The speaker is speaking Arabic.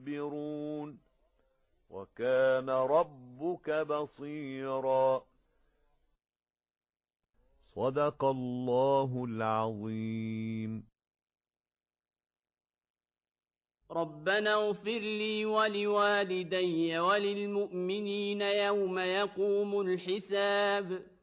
يدبرون وكان ربك بصيرا صدق الله العظيم. ربنا اغفر لي ولوالدي وللمؤمنين يوم يقوم الحساب